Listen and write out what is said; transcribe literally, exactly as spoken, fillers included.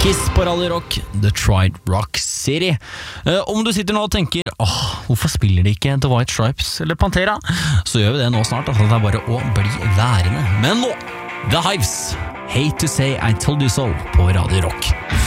Kiss på Radio Rock, Detroit Rock City. Eh, om du sitter nå og tenker, åh, hvorfor spiller de ikke The White Stripes eller Pantera? Så gjør vi det nå snart, altså det er bare å bli værende. Men nå, The Hives, Hate to Say I Told You So på Radio Rock.